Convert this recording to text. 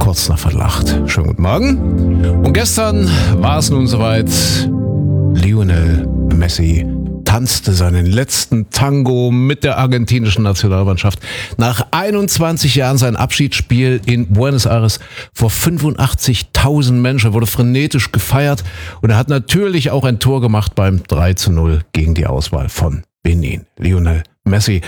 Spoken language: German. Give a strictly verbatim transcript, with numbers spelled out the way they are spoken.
kurz nach Viertel acht. Schönen guten Morgen. Und gestern war es nun soweit. Lionel Messi tanzte seinen letzten Tango mit der argentinischen Nationalmannschaft. Nach einundzwanzig Jahren sein Abschiedsspiel in Buenos Aires vor fünfundachtzigtausend Menschen, wurde frenetisch gefeiert und er hat natürlich auch ein Tor gemacht beim drei zu null gegen die Auswahl von Benin. Lionel Messi